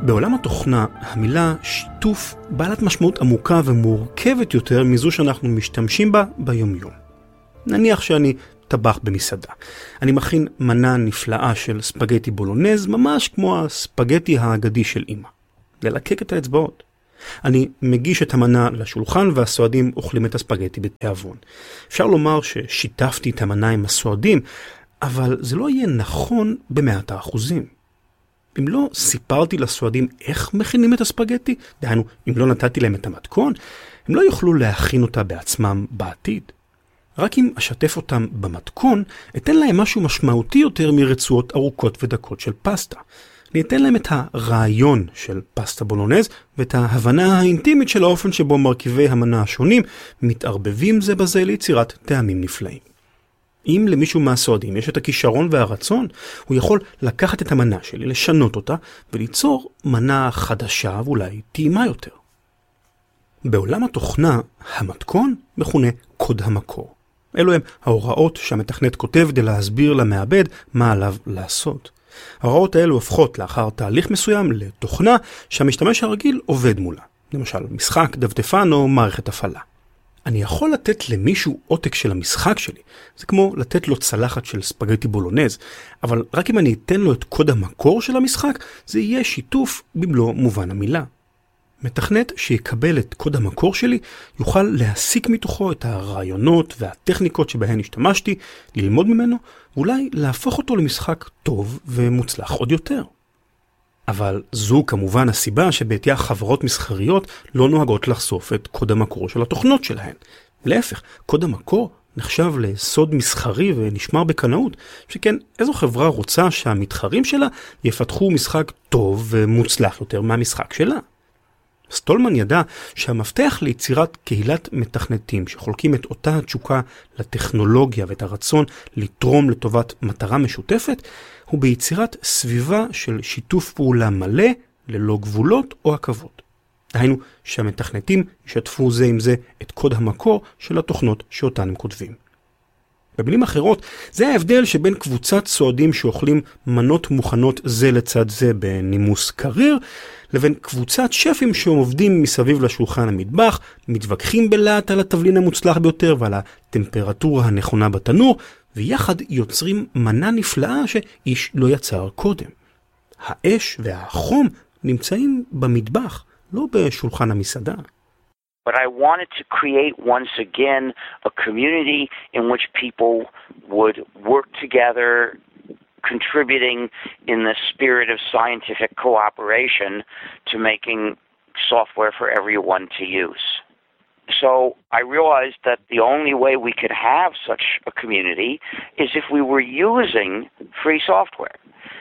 בעולם התוכנה, המילה שיתוף בעלת משמעות עמוקה ומורכבת יותר מזו שאנחנו משתמשים בה ביומיום. נניח שאני טבח במסעדה. אני מכין מנה נפלאה של ספגטי בולונז, ממש כמו הספגטי האגדי של אמא. ללקק את האצבעות. אני מגיש את המנה לשולחן והסועדים אוכלים את הספגטי בתיאבון. אפשר לומר ששיתפתי את המנה עם הסועדים, אבל זה לא יהיה נכון ב100%. אם לא סיפרתי לסועדים איך מכינים את הספגטי, דהיינו, אם לא נתתי להם את המתכון, הם לא יוכלו להכין אותה בעצמם בעתיד. רק אם אשתף אותם במתכון, אתן להם משהו משמעותי יותר מרצועות ארוכות ודקות של פסטה. אני אתן להם את הרעיון של פסטה בולונז, ואת ההבנה האינטימית של האופן שבו מרכיבי המנה השונים מתערבבים זה בזה ליצירת טעמים נפלאים. אם למישהו מהסועדים יש את הכישרון והרצון, הוא יכול לקחת את המנה שלי, לשנות אותה, וליצור מנה חדשה ואולי טעימה יותר. בעולם התוכנה, המתכון מכונה קוד המקור. אלו הם ההוראות שהמתכנת כותב כדי להסביר למעבד מה עליו לעשות. ההוראות האלו הופכות לאחר תהליך מסוים לתוכנה שהמשתמש הרגיל עובד מולה. למשל, משחק, דפדפן או מערכת הפעלה. אני יכול לתת למישהו עותק של המשחק שלי. זה כמו לתת לו צלחת של ספגטי בולונז, אבל רק אם אני אתן לו את קוד המקור של המשחק, זה יהיה שיתוף במלוא מובן המילה. מתכנת שיקבל את קוד המקור שלי יוכל להסיק מתוכו את הרעיונות והטכניקות שבהן השתמשתי, ללמוד ממנו, ואולי להפוך אותו למשחק טוב ומוצלח עוד יותר. אבל זו כמובן הסיבה שבעתיה חברות מסחריות לא נוהגות לחשוף את קוד המקור של התוכנות שלהן. להפך, קוד המקור נחשב לסוד מסחרי ונשמר בקנאות, שכן איזו חברה רוצה שהמתחרים שלה יפתחו משחק טוב ומוצלח יותר מהמשחק שלה. סטולמן ידע שהמפתח ליצירת קהילת מתכנתים שחולקים את אותה התשוקה לטכנולוגיה ואת הרצון לתרום לטובת מטרה משותפת, הוא ביצירת סביבה של שיתוף פעולה מלא ללא גבולות או עכבות. דהיינו שהמתכנתים ישתפו זה עם זה את קוד המקור של התוכנות שאותן הם כותבים. במילים אחרות, זה ההבדל שבין קבוצת סועדים שאוכלים מנות מוכנות זה לצד זה בנימוס קריר, לבין קבוצת שפים שעובדים מסביב לשולחן המטבח, מתווכחים בלהט על התבלין המוצלח ביותר ועל הטמפרטורה הנכונה בתנור, ויחד יוצרים מנה נפלאה שאיש לא יצר קודם. האש והחום נמצאים במטבח, לא בשולחן המסעדה. But I wanted to create once again a community in which people would work together, contributing in the spirit of scientific cooperation to making software for everyone to use. So I realized that the only way we could have such a community is if we were using free software.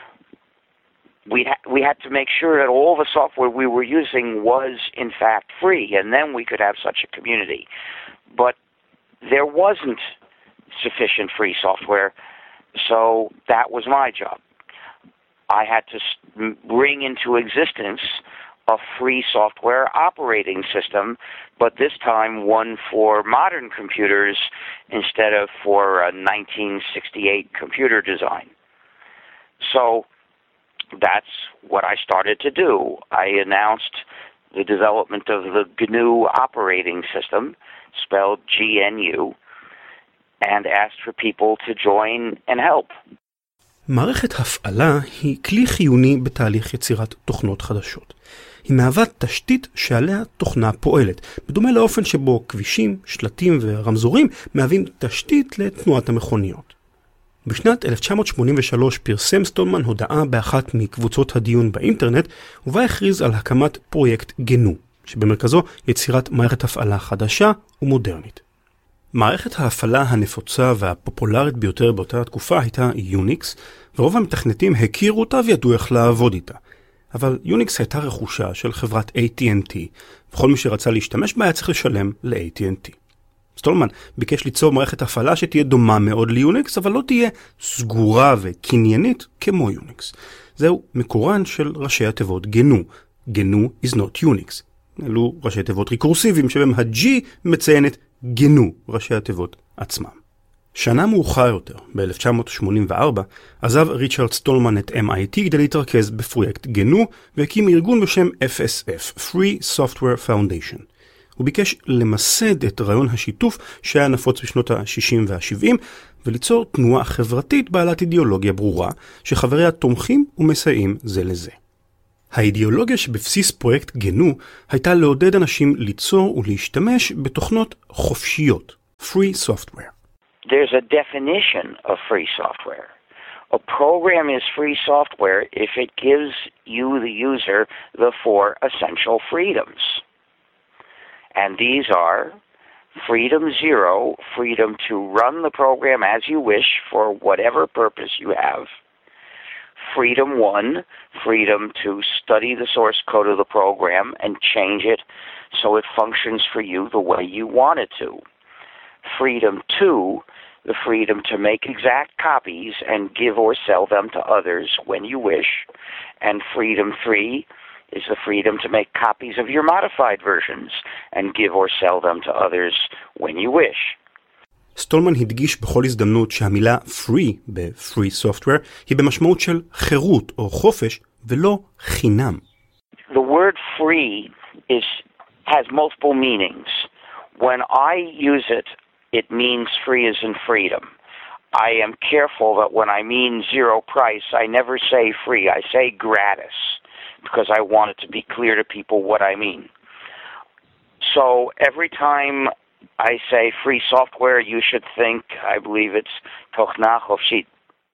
We had to make sure that all the software we were using was in fact free, and then we could have such a community. But there wasn't sufficient free software, so that was my job. I had to bring into existence a free software operating system, but this time one for modern computers instead of for a 1968 computer design. So that's what I started to do. I announced the development of the GNU operating system, spelled GNU, and asked for people to join and help. מערכת הפעלה היא כלי חיוני בתהליך יצירת תוכנות חדשות. היא מהווה תשתית שעליה תוכנה פועלת, בדומה לאופן שבו כבישים, שלטים ורמזורים מהווים תשתית לתנועת המכוניות. בשנת 1983 פרסם סטולמן הודעה באחת מקבוצות הדיון באינטרנט, ובה הכריז על הקמת פרויקט GNU, שבמרכזו יצירת מערכת הפעלה חדשה ומודרנית. מערכת ההפעלה הנפוצה והפופולרית ביותר באותה תקופה הייתה יוניקס, ורוב המתכנתים הכירו אותה וידעו איך לעבוד איתה. אבל יוניקס הייתה רכושה של חברת AT&T, וכל מי שרצה להשתמש בה היה צריך לשלם ל-AT&T. סטולמן ביקש ליצור מערכת הפעלה שתהיה דומה מאוד ליוניקס, אבל לא תהיה סגורה וקניינית כמו יוניקס. זהו מקורן של ראשי התיבות GNU. GNU is not Unix. אלו ראשי תיבות ריקורסיביים שבהם ה-G מציינת GNU, ראשי התיבות עצמם. שנה מאוחר יותר, ב-1984, עזב ריצ'רד סטולמן את MIT כדי להתרכז בפרויקט גנו, והקים ארגון בשם FSF, Free Software Foundation. הוא ביקש למסד את רעיון השיתוף שהיה נפוץ בשנות ה-60 וה-70, וליצור תנועה חברתית בעלת אידיאולוגיה ברורה, שחבריה תומכים ומסייעים זה לזה. האידיאולוגיה שבבסיס פרויקט גנו הייתה לעודד אנשים ליצור ולהשתמש בתוכנות חופשיות, Free Software. There's a definition of free software. A program is free software if it gives you, the user, the 4 essential freedoms. And these are freedom 0, freedom to run the program as you wish for whatever purpose you have. Freedom 1, freedom to study the source code of the program and change it so it functions for you the way you want it to. Freedom 2, the freedom to make exact copies and give or sell them to others when you wish. And freedom 3 is the freedom to make copies of your modified versions and give or sell them to others when you wish. סטולמן הדגיש בכל הזדמנות שהמילה free ב-free software היא במשמעות של חירות או חופש ולא חינם. The word free has multiple meanings. When I use it, it means free as in freedom. I am careful that when I mean zero price, I never say free. I say gratis because I want it to be clear to people what I mean. So every time I say free software, you should think, I believe it's תוכנה חופשית.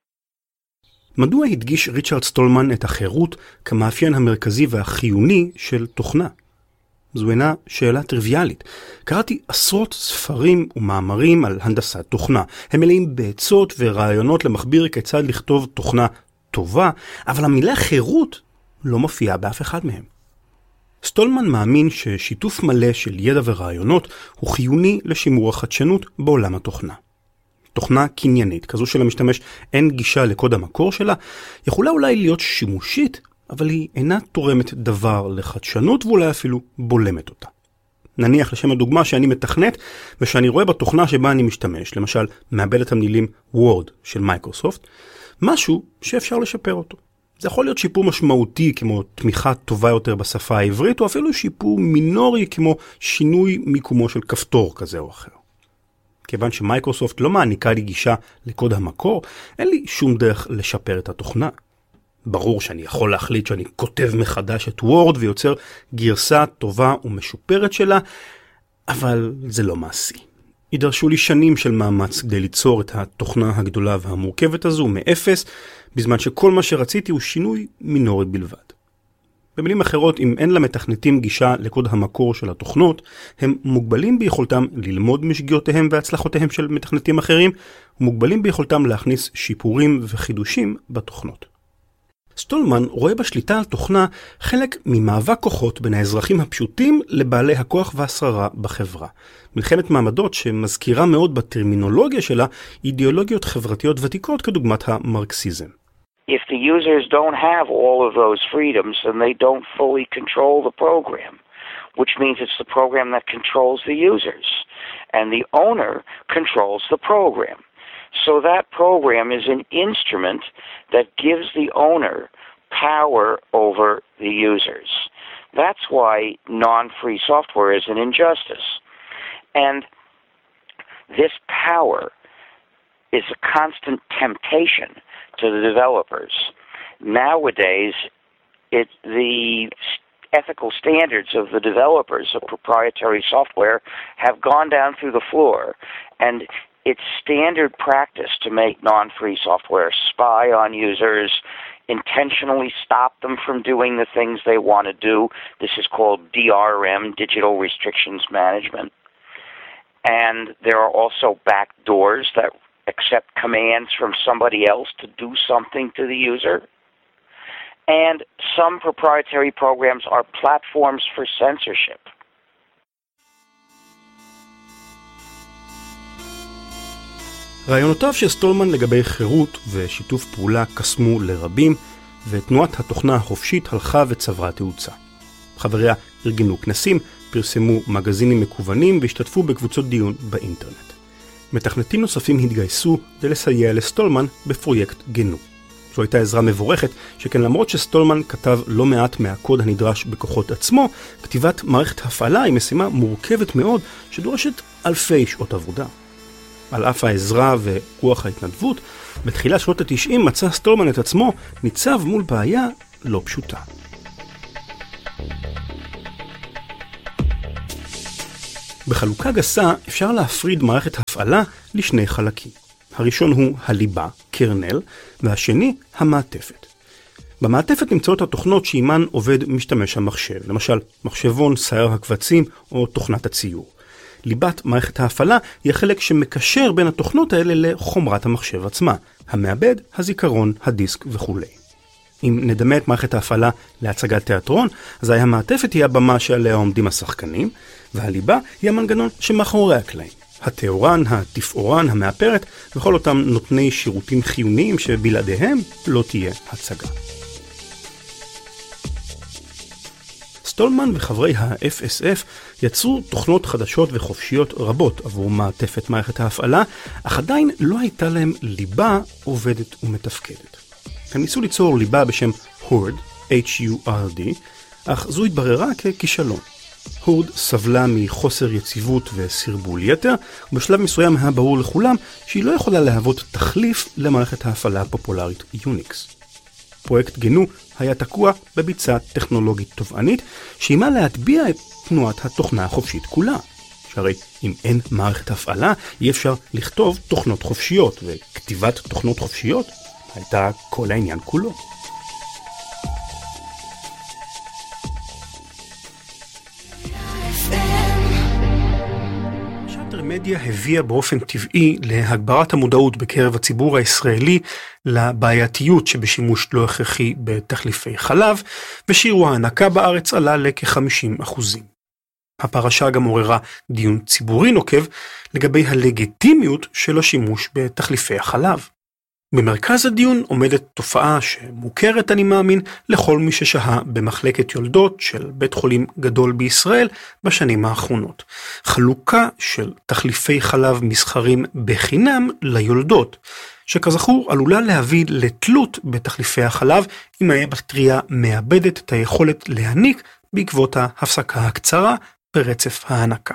מדוע הדגיש ריצ'רד סטולמן את החירות כמאפיין המרכזי והחיוני של תוכנה? זו אינה שאלה טריוויאלית. קראתי עשרות ספרים ומאמרים על הנדסת תוכנה. הם מלאים בעצות ורעיונות למכביר כיצד לכתוב תוכנה טובה, אבל המילה חירות לא מופיעה באף אחד מהם. סטולמן מאמין ששיתוף מלא של ידע ורעיונות הוא חיוני לשימור החדשנות בעולם התוכנה. תוכנה קניינית, כזו שלמשתמש אין גישה לקוד המקור שלה, יכולה אולי להיות שימושית, אבל היא אינה תורמת דבר לחדשנות ואולי אפילו בולמת אותה. נניח לשם הדוגמה שאני מתכנת ושאני רואה בתוכנה שבה אני משתמש, למשל מעבדת המילים וורד של מייקרוסופט, משהו שאפשר לשפר אותו. זה יכול להיות שיפור משמעותי כמו תמיכה טובה יותר בשפה העברית, או אפילו שיפור מינורי כמו שינוי מיקומו של כפתור כזה או אחר. כיוון שמייקרוסופט לא מעניקה לי גישה לקוד המקור, אין לי שום דרך לשפר את התוכנה. ברור שאני יכול להחליט שאני כותב מחדש את וורד ויוצר גרסה טובה ומשופרת שלה, אבל זה לא מעשי. יידרשו לי שנים של מאמץ כדי ליצור את התוכנה הגדולה והמורכבת הזו מאפס, בזמן שכל מה שרציתי הוא שינוי מינורי בלבד. במילים אחרות, אם אין למתכנתים גישה לקוד המקור של התוכנות, הם מוגבלים ביכולתם ללמוד משגיאותיהם והצלחותיהם של מתכנתים אחרים, ומוגבלים ביכולתם להכניס שיפורים וחידושים בתוכנות. סטולמן רואה בשליטה על תוכנה חלק ממאבק כוחות בין האזרחים הפשוטים לבעלי הכוח והשררה בחברה. מלחמת מעמדות שמזכירה מאוד בטרמינולוגיה שלה אידיאולוגיות חברתיות ותיקות כדוגמת המרקסיזם. If the users don't have all of those freedoms, then they don't fully control the program, which means it's the program that controls the users, and the owner controls the program. So that program is an instrument that gives the owner power over the users. That's why non-free software is an injustice. And this power is a constant temptation to the developers. Nowadays, the ethical standards of the developers of proprietary software have gone down through the floor, and it's standard practice to make non-free software spy on users, intentionally stop them from doing the things they want to do. This is called DRM, Digital Restrictions Management. And there are also back doors that accept commands from somebody else to do something to the user. And some proprietary programs are platforms for censorship. רעיונותיו של סטולמן לגבי חירות ושיתוף פעולה קסמו לרבים, ותנועת התוכנה החופשית הלכה וצברה תאוצה. חבריה ארגנו כנסים, פרסמו מגזינים מקוונים והשתתפו בקבוצות דיון באינטרנט. מתכנתים נוספים התגייסו כדי לסייע לסטולמן בפרויקט גנו. זו הייתה עזרה מבורכת, שכן למרות שסטולמן כתב לא מעט מהקוד הנדרש בכוחות עצמו, כתיבת מערכת הפעלה היא משימה מורכבת מאוד שדורשת אלפי שעות עבודה. על אף העזרה ורוח ההתנדבות, בתחילת שנות ה-90 מצא סטולמן את עצמו ניצב מול בעיה לא פשוטה. בחלוקה גסה אפשר להפריד מערכת הפעלה לשני חלקים. הראשון הוא הליבה, קרנל, והשני המעטפת. במעטפת נמצאות התוכנות שעימן עובד משתמש המחשב, למשל מחשבון, סייר הקבצים או תוכנת הציור. ליבת מערכת ההפעלה היא החלק שמקשר בין התוכנות האלה לחומרת המחשב עצמה, המעבד, הזיכרון, הדיסק וכו'. אם נדמה את מערכת ההפעלה להצגת תיאטרון, אז המעטפת היא הבמה שעליה עומדים השחקנים, והליבה היא המנגנון שמאחורי הקלעים. התיאורן, התפאורן, המאפרת וכל אותם נותני שירותים חיוניים שבלעדיהם לא תהיה הצגה. סטולמן וחברי ה-FSF יצרו תוכנות חדשות וחופשיות רבות עבור מעטפת מערכת ההפעלה, אך עדיין לא הייתה להם ליבה עובדת ומתפקדת. הם ניסו ליצור ליבה בשם הורד, H-U-R-D, אך זו התבררה ככישלון. הורד סבלה מחוסר יציבות וסרבול יתר, ובשלב מסוים היה ברור לכולם שהיא לא יכולה להוות תחליף למערכת ההפעלה הפופולרית יוניקס. פרויקט גנו היה תקוע בביצה טכנולוגית תובענית, שאימה להטביע את תנועת התוכנה החופשית כולה. שהרי אם אין מערכת הפעלה, אי אפשר לכתוב תוכנות חופשיות, וכתיבת תוכנות חופשיות הייתה כל העניין כולו. מדיה הביאה באופן טבעי להגברת המודעות בקרב הציבור הישראלי לבעייתיות שבשימוש לא הכרחי בתחליפי חלב, ושיעור ההנקה בארץ עלה לכ-50%. הפרשה גם עוררה דיון ציבורי נוקב לגבי הלגיטימיות של השימוש בתחליפי החלב. במרכז הדיון עומדת תופעה שמוכרת, אני מאמין, לכל מי ששהה במחלקת יולדות של בית חולים גדול בישראל בשנים האחרונות. חלוקה של תחליפי חלב מסחרים בחינם ליולדות, שכזכור עלולה להביא לתלות בתחליפי החלב אם הבקטריה מאבדת את היכולת להניק בעקבות ההפסקה הקצרה ברצף ההנקה.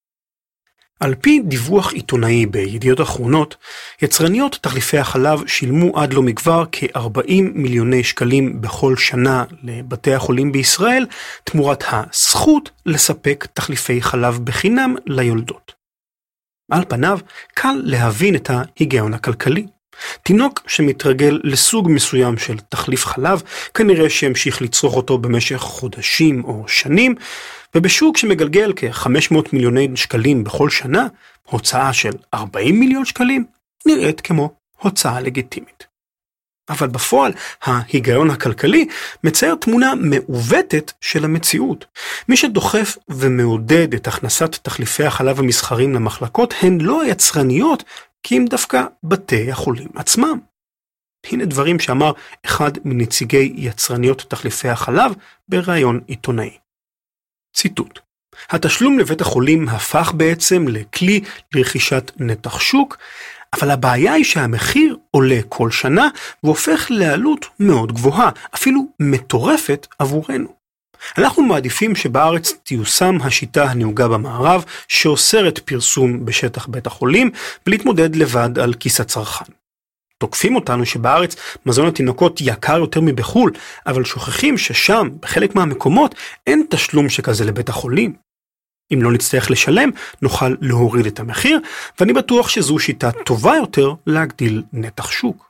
על פי דיווח עיתונאי בידיעות אחרונות, יצרניות תחליפי החלב שילמו עד לא מכבר כ-40 מיליוני שקלים בכל שנה לבתי החולים בישראל, תמורת הזכות לספק תחליפי חלב בחינם ליולדות. על פניו קל להבין את ההיגיון הכלכלי. תינוק שמתרגל לסוג מסוים של תחליף חלב, כנראה שימשיך לצרוך אותו במשך חודשים או שנים, ובשוק שמגלגל כ-500 מיליוני שקלים בכל שנה, הוצאה של 40 מיליון שקלים נראית כמו הוצאה לגיטימית. אבל בפועל ההיגיון הכלכלי מצייר תמונה מעוותת של המציאות. מי שדוחף ומעודד את הכנסת תחליפי החלב המסחרים למחלקות הן לא היצרניות, כי הם דווקא בתי החולים עצמם. הנה דברים שאמר אחד מנציגי יצרניות תחליפי החלב בראיון עיתונאי. ציטוט: התשלום לבית החולים הפך בעצם לכלי לרכישת נתח שוק, אבל הבעיה היא שהמחיר עולה כל שנה והופך לעלות מאוד גבוהה, אפילו מטורפת עבורנו. אנחנו מעדיפים שבארץ תיושם השיטה הנהוגה במערב, שאוסרת פרסום בשטח בית החולים, ולהתמודד לבד על כיס הצרכן. תוקפים אותנו שבארץ מזון התינוקות יקר יותר מבחול, אבל שוכחים ששם, בחלק מהמקומות, אין תשלום שכזה לבית החולים. אם לא נצטרך לשלם, נוכל להוריד את המחיר, ואני בטוח שזו שיטה טובה יותר להגדיל נתח שוק.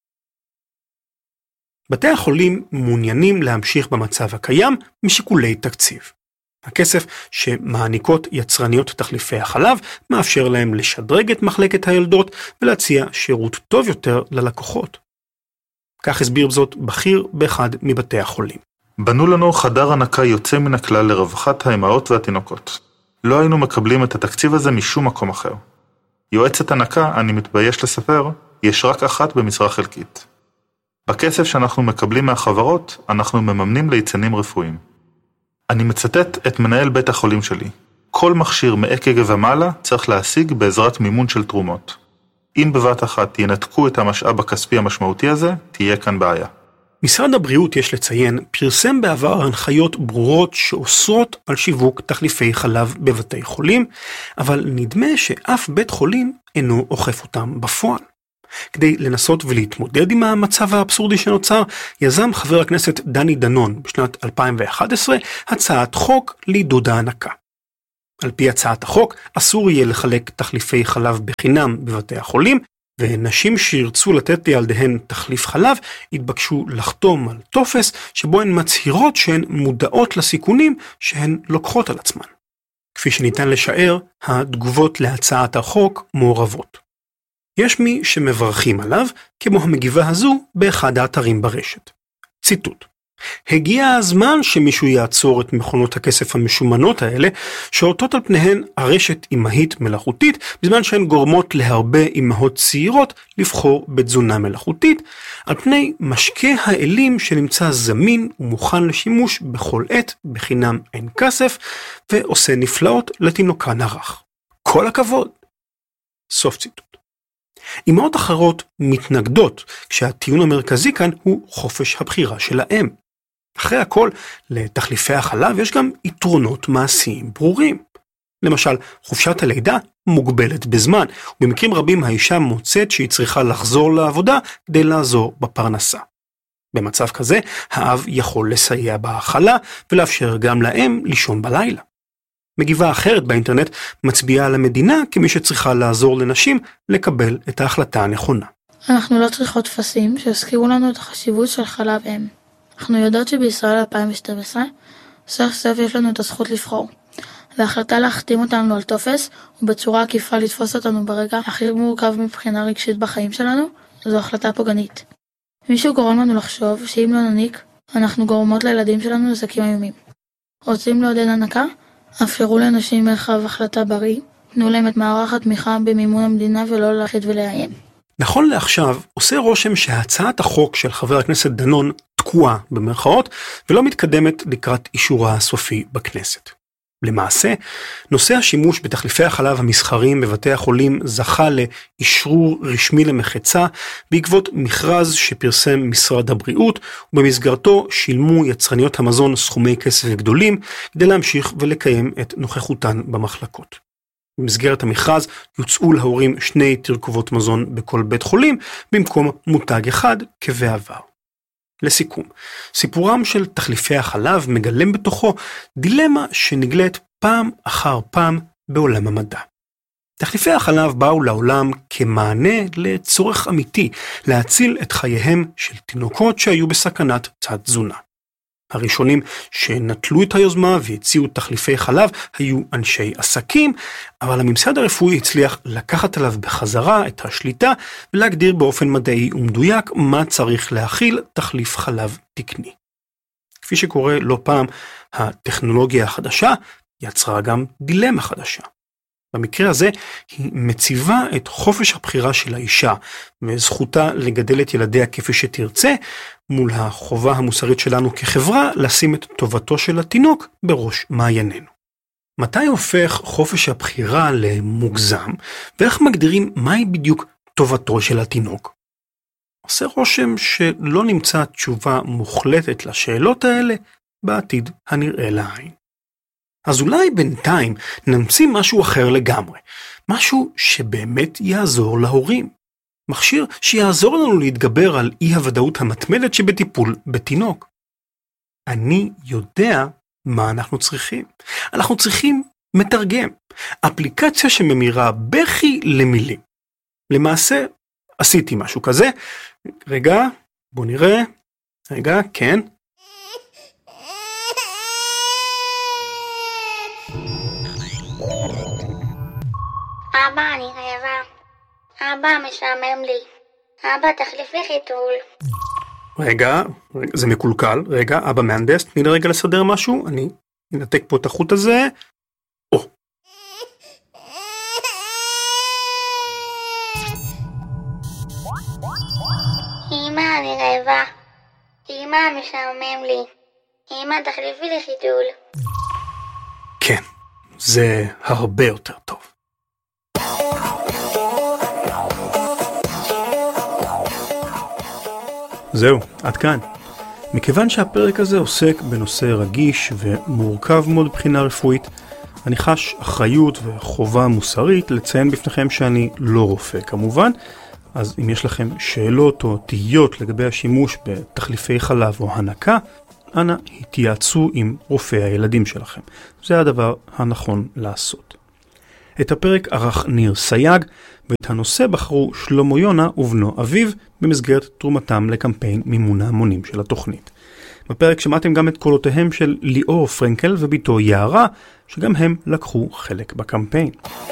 בתי החולים מעוניינים להמשיך במצב הקיים משיקולי תקציב. הכסף שמעניקות יצרניות תחליפי החלב מאפשר להם לשדרג את מחלקת הילדות ולהציע שירות טוב יותר ללקוחות. כך הסביר זאת בכיר באחד מבתי החולים. בנו לנו חדר הנקה יוצא מן הכלל לרווחת האימהות והתינוקות. לא היינו מקבלים את התקציב הזה משום מקום אחר. יועצת הנקה, אני מתבייש לספר, יש רק אחת במשרה חלקית. בכסף שאנחנו מקבלים מהחברות, אנחנו מממנים ליצנים רפואיים. אני מצטט את מנהל בית החולים שלי. כל מכשיר מאק"ג ומעלה צריך להשיג בעזרת מימון של תרומות. אם בבת אחת ינתקו את המשאב הכספי המשמעותי הזה, תהיה כאן בעיה. משרד הבריאות, יש לציין, פרסם בעבר הנחיות ברורות שאוסרות על שיווק תחליפי חלב בבתי חולים, אבל נדמה שאף בית חולים אינו אוכף אותם בפועל. כדי לנסות ולהתמודד עם המצב האבסורדי שנוצר, יזם חבר הכנסת דני דנון בשנת 2011 הצעת חוק לעידוד ההנקה. על פי הצעת החוק, אסור יהיה לחלק תחליפי חלב בחינם בבתי החולים, ונשים שירצו לתת לילדיהן תחליף חלב התבקשו לחתום על טופס שבו הן מצהירות שהן מודעות לסיכונים שהן לוקחות על עצמן. כפי שניתן לשער, התגובות להצעת החוק מעורבות. יש מי שמברכים עליו, כמו המגיבה הזו באחד האתרים ברשת. ציטוט: הגיע הזמן שמישהו יעצור את מכונות הכסף המשומנות האלה, שעוטות על פניהן הרשת אימהית מלאכותית, בזמן שהן גורמות להרבה אימהות צעירות לבחור בתזונה מלאכותית, על פני משקה האלים שנמצא זמין ומוכן לשימוש בכל עת, בחינם אין כסף, ועושה נפלאות לתינוקן הרך. כל הכבוד. סוף ציטוט. אימהות אחרות מתנגדות, כשהטיעון המרכזי כאן הוא חופש הבחירה של האם. אחרי הכל, לתחליפי החלב יש גם יתרונות מעשיים ברורים. למשל, חופשת הלידה מוגבלת בזמן, ובמקרים רבים האישה מוצאת שהיא צריכה לחזור לעבודה כדי לעזור בפרנסה. במצב כזה, האב יכול לסייע בהאכלה ולאפשר גם לאם לישון בלילה. מגיבה אחרת באינטרנט מצביעה על המדינה כמי שצריכה לעזור לנשים לקבל את ההחלטה הנכונה. אנחנו לא צריכות טפסים שהזכירו לנו את החשיבות של חלב אם. אנחנו יודעות שבישראל 2012 סוף סוף יש לנו את הזכות לבחור. וההחלטה להחתים אותנו על טופס ובצורה עקיפה לתפוס אותנו ברגע הכי מורכב מבחינה רגשית בחיים שלנו, זו החלטה פוגענית. מישהו גורם לנו לחשוב שאם לא נניק, אנחנו גורמות לילדים שלנו נזקים איומים. רוצים לעודד הנקה? אפשרו לאנשים מרחב החלטה בריא, תנו להם את מערך התמיכה במימון המדינה ולא להחליט ולאיים. נכון לעכשיו, עושה רושם שהצעת החוק של חבר הכנסת דנון תקועה במרכאות, ולא מתקדמת לקראת אישורה הסופי בכנסת. למעשה, נושא השימוש בתחליפי החלב המסחריים בבתי החולים זכה לאישרור רשמי למחצה בעקבות מכרז שפרסם משרד הבריאות, ובמסגרתו שילמו יצרניות המזון סכומי כסף גדולים כדי להמשיך ולקיים את נוכחותן במחלקות. במסגרת המכרז יוצאו להורים 2 תרכובות מזון בכל בית חולים במקום מותג אחד כבעבר. לסיכום, סיפורם של תחליפי החלב מגלם בתוכו דילמה שנגלית פעם אחר פעם בעולם המדע. תחליפי החלב באו לעולם כמענה לצורך אמיתי להציל את חייהם של תינוקות שהיו בסכנת תת תזונה. הראשונים שנטלו את היוזמה והציעו תחליפי חלב היו אנשי עסקים, אבל הממסד הרפואי הצליח לקחת עליו בחזרה את השליטה ולהגדיר באופן מדעי ומדויק מה צריך להכיל תחליף חלב תקני. כפי שקורה לא פעם, הטכנולוגיה החדשה יצרה גם דילמה חדשה. במקרה הזה היא מציבה את חופש הבחירה של האישה וזכותה לגדל את ילדיה כפי שתרצה, מול החובה המוסרית שלנו כחברה לשים את טובתו של התינוק בראש מעיינינו. מתי הופך חופש הבחירה למוגזם, ואיך מגדירים מהי בדיוק טובתו של התינוק? עושה רושם שלא נמצא תשובה מוחלטת לשאלות האלה בעתיד הנראה לעין. אז אולי בינתיים נמציא משהו אחר לגמרי, משהו שבאמת יעזור להורים. מכשיר שיעזור לנו להתגבר על אי-הוודאות המתמדת שבטיפול בתינוק. אני יודע מה אנחנו צריכים. אנחנו צריכים מתרגם, אפליקציה שממירה בכי למילים. למעשה, עשיתי משהו כזה. רגע, בוא נראה. רגע, כן. אבא, אני רעבה. אבא, משעמם לי. אבא, תחליף לי חיתול. רגע, זה מקולקל. רגע, אבא מהנדס, תני לי רגע לסדר משהו. אני נתק פה את החוט הזה. או. אמא, אני רעבה. אמא, משעמם לי. אמא, תחליפי לי חיתול. כן, זה הרבה יותר טוב. זהו, עד כאן. מכיוון שהפרק הזה עוסק בנושא רגיש ומורכב מאוד מבחינה רפואית, אני חש אחריות וחובה מוסרית לציין בפניכם שאני לא רופא כמובן, אז אם יש לכם שאלות או תהיות לגבי השימוש בתחליפי חלב או הנקה, אנא התייעצו עם רופא הילדים שלכם. זה הדבר הנכון לעשות. את הפרק ערך ניר סייג, ואת הנושא בחרו שלמה יונה ובנו אביב במסגרת תרומתם לקמפיין מימון ההמונים של התוכנית. בפרק שמעתם גם את קולותיהם של ליאור פרנקל וביתו יערה, שגם הם לקחו חלק בקמפיין.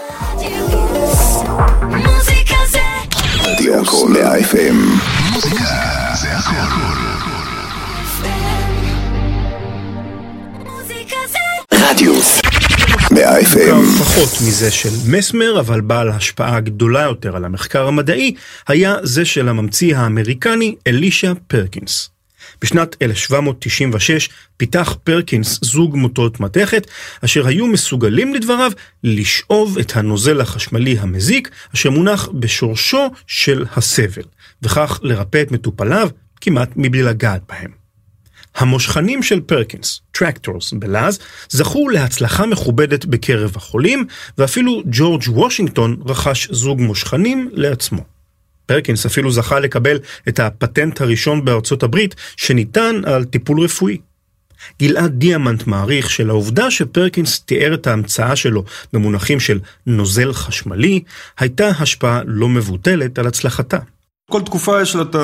רדיו הכל 100 FM. מוזיקה זה הכל. רדיוס 100 FM. פחות מזה של מסמר, אבל בעל השפעה גדולה יותר על המחקר המדעי, היה זה של הממציא האמריקני אלישה פרקינס. בשנת 1796 פיתח פרקינס זוג מוטות מתכת, אשר היו מסוגלים לדבריו לשאוב את הנוזל החשמלי המזיק, אשר מונח בשורשו של הסבל, וכך לרפא את מטופליו כמעט מבלי לגעת בהם. המושכנים של פרקינס, טרקטורס בלעז, זכו להצלחה מכובדת בקרב החולים, ואפילו ג'ורג' וושינגטון רכש זוג מושכנים לעצמו. פרקינס אפילו זכה לקבל את הפטנט הראשון בארצות הברית שניתן על טיפול רפואי. גלעד דיאמנט מעריך שלעובדה שפרקינס תיאר את ההמצאה שלו במונחים של נוזל חשמלי, הייתה השפעה לא מבוטלת על הצלחתה. כל תקופה יש לה את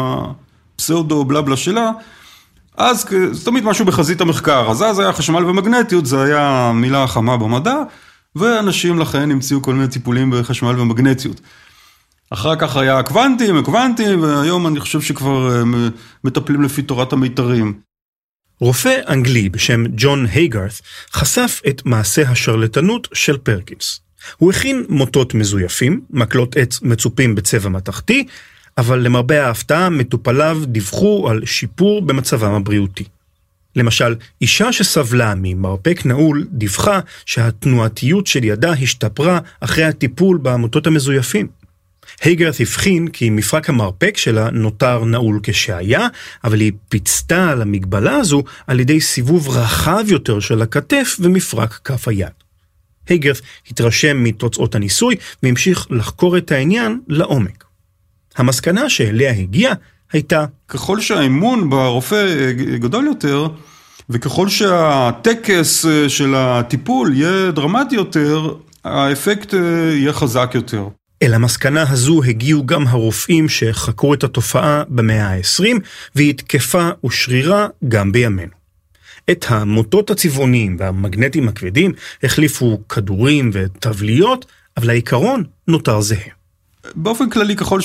הפסאודו בלבלה שלה, אז זה תמיד משהו בחזית המחקר. אז היה חשמל ומגנטיות, זה היה מילה חמה במדע, ואנשים לכן המציאו כל מיני טיפולים בחשמל ומגנטיות. אחר כך היה קוונטים, והיום אני חושב שכבר מטפלים לפי תורת המיתרים. רופא אנגלי בשם ג'ון הייגרת חשף את מעשה השרלטנות של פרקינס. הוא הכין מוטות מזויפים, מקלות עץ מצופים בצבע מתכתי, אבל למרבה ההפתעה מטופליו דיווחו על שיפור במצבם הבריאותי. למשל, אישה שסבלה ממרפק נעול דיווחה שהתנועתיות של ידה השתפרה אחרי הטיפול במוטות המזויפים. הייגרת הבחין כי מפרק המרפק שלה נותר נעול כשהיה, אבל היא פיצתה על המגבלה הזו על ידי סיבוב רחב יותר של הכתף ומפרק כף היד. הייגרת התרשם מתוצאות הניסוי והמשיך לחקור את העניין לעומק. המסקנה שאליה הגיעה הייתה, ככל שהאמון ברופא גדול יותר, וככל שהטקס של הטיפול יהיה דרמטי יותר, האפקט יהיה חזק יותר. אל המסקנה הזו הגיעו גם הרופאים שחקרו את התופעה במאה ה-20, והיא תקפה ושרירה גם בימינו. את המוטות הצבעוניים והמגנטים הכבדים החליפו כדורים וטבליות, אבל העיקרון נותר זהה. באופן כללי, ככל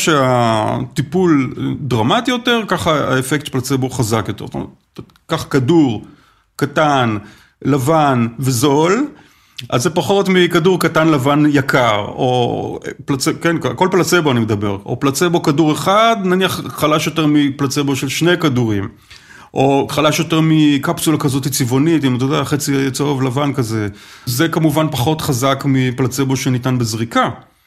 שהטיפול דרמטי יותר, ככה האפקט של פלצבו חזק יותר. כך כדור קטן, לבן וזול, אז זה פחות מכדור קטן לבן יקר, או כן, כל פלצבו אני מדבר, או פלצבו כדור אחד, נניח חלש יותר מפלצבו של 2 כדורים, או חלש יותר מקפסולה כזאת צבעונית, אם אתה יודע, חצי צהוב לבן כזה. זה כמובן פחות חזק מפלצבו שניתן בזריקה.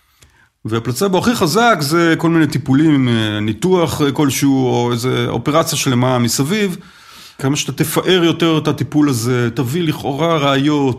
והפלצבו הכי חזק זה כל מיני טיפולים, ניתוח כלשהו, או איזו אופרציה שלמה מסביב. כמה שאתה תפאר יותר את הטיפול הזה, תביא לכאורה ראיות,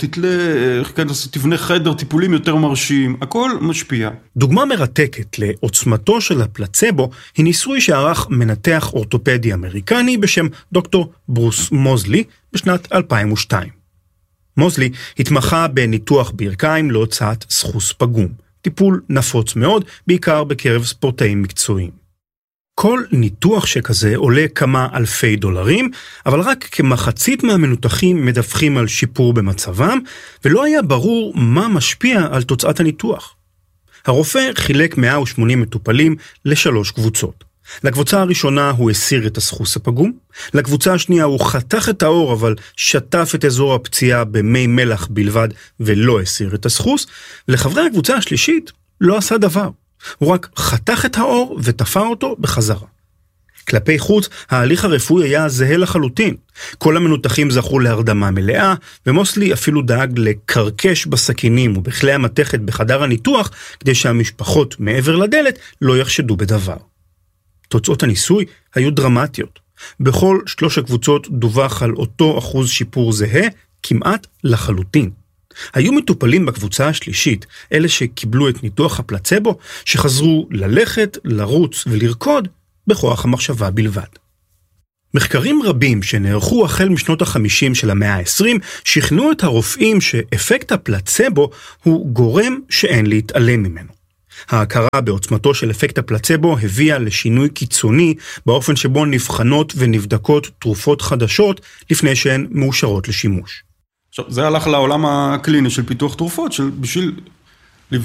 תבנה חדר טיפולים יותר מרשים, הכל משפיע. דוגמה מרתקת לעוצמתו של הפלצבו היא ניסוי שערך מנתח אורתופדי אמריקני בשם דוקטור ברוס מוזלי בשנת 2002. מוזלי התמחה בניתוח ברכיים להוצאת סחוס פגום, טיפול נפוץ מאוד, בעיקר בקרב ספורטאים מקצועיים. כל ניתוח שכזה עולה כמה אלפי דולרים, אבל רק כמחצית מהמנותחים מדווחים על שיפור במצבם, ולא היה ברור מה משפיע על תוצאת הניתוח. הרופא חילק 180 מטופלים ל3 קבוצות. לקבוצה הראשונה הוא הסיר את הסחוס הפגום, לקבוצה השנייה הוא חתך את האור אבל שטף את אזור הפציעה במי מלח בלבד ולא הסיר את הסחוס, ולחברי הקבוצה השלישית לא עשה דבר. הוא רק חתך את האור ותפר אותו בחזרה. כלפי חוץ, ההליך הרפואי היה זהה לחלוטין. כל המנותחים זכו להרדמה מלאה, ומוסלי אפילו דאג לקרקש בסכינים ובכלי המתכת בחדר הניתוח, כדי שהמשפחות מעבר לדלת לא יחשדו בדבר. תוצאות הניסוי היו דרמטיות. בכל 3 הקבוצות דווח על אותו אחוז שיפור זהה, כמעט לחלוטין. היו מטופלים בקבוצה השלישית, אלה שקיבלו את ניתוח הפלצבו, שחזרו ללכת, לרוץ ולרקוד בכוח המחשבה בלבד. מחקרים רבים שנערכו החל משנות ה-50 של המאה ה-20, שכנעו את הרופאים שאפקט הפלצבו הוא גורם שאין להתעלם ממנו. ההכרה בעוצמתו של אפקט הפלצבו הביאה לשינוי קיצוני באופן שבו נבחנות ונבדקות תרופות חדשות לפני שהן מאושרות לשימוש. עכשיו, זה הלך לעולם הקליני של פיתוח תרופות, בשביל